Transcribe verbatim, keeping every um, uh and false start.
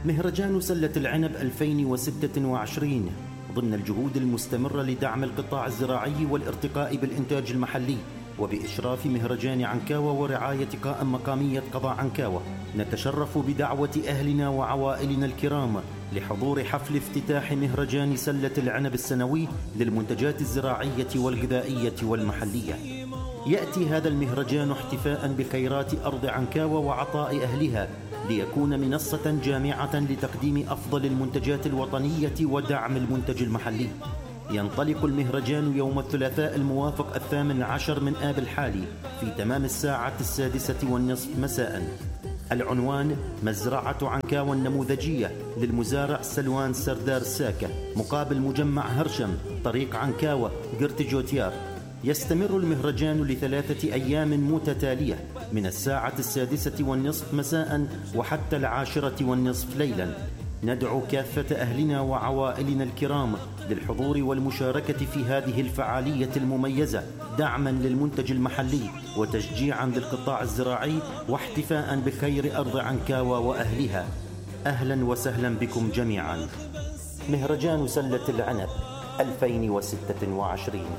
مهرجان سلة العنب ألفين وستة وعشرين ضمن الجهود المستمرة لدعم القطاع الزراعي والارتقاء بالإنتاج المحلي، وبإشراف مهرجان عنكاوة ورعاية قائم مقامية قضاء عنكاوة. نتشرف بدعوة أهلنا وعوائلنا الكرام لحضور حفل افتتاح مهرجان سلة العنب السنوي للمنتجات الزراعية والغذائية والمحلية. يأتي هذا المهرجان احتفاء بخيرات أرض عنكاوة وعطاء أهلها، ليكون منصة جامعة لتقديم أفضل المنتجات الوطنية ودعم المنتج المحلي. ينطلق المهرجان يوم الثلاثاء الموافق الثامن عشر من آب الحالي في تمام الساعة السادسة والنصف مساء. العنوان: مزرعة عنكاوة النموذجية للمزارع سلوان سردار الساكة، مقابل مجمع هرشم، طريق عنكاوة، قرت جوتيار. يستمر المهرجان لثلاثة أيام متتالية من الساعة السادسة والنصف مساء وحتى العاشرة والنصف ليلا. ندعو كافة أهلنا وعوائلنا الكرام للحضور والمشاركة في هذه الفعالية المميزة، دعما للمنتج المحلي وتشجيعا للقطاع الزراعي، واحتفاء بخير أرض عنكاوة وأهلها. أهلا وسهلا بكم جميعا. مهرجان سلة العنب ألفين وستة وعشرين.